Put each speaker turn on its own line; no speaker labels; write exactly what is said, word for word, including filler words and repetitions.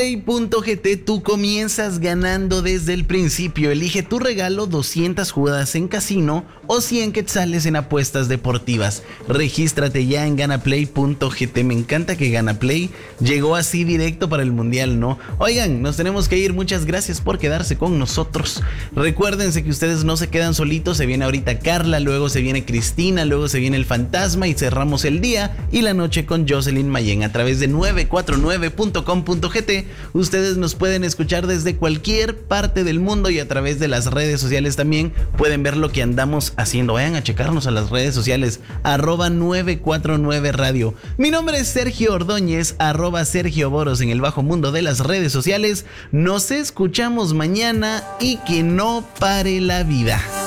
Play.gt, tú comienzas ganando desde el principio. Elige tu regalo: doscientas jugadas en casino o cien quetzales en apuestas deportivas. Regístrate ya en ganaplay.gt. Me encanta que Ganaplay llegó así directo para el mundial, ¿no? Oigan, nos tenemos que ir. Muchas gracias por quedarse con nosotros. Recuérdense que ustedes no se quedan solitos. Se viene ahorita Carla, luego se viene Cristina, luego se viene el Fantasma y cerramos el día y la noche con Jocelyn Mayen a través de nueve cuatro nueve punto com punto gt. Ustedes nos pueden escuchar desde cualquier parte del mundo y a través de las redes sociales también pueden ver lo que andamos haciendo. Vayan a checarnos a las redes sociales, arroba nueve cuatro nueve radio. Mi nombre es Sergio Ordóñez, arroba Sergio Boros en el bajo mundo de las redes sociales. Nos escuchamos mañana y que no pare la vida.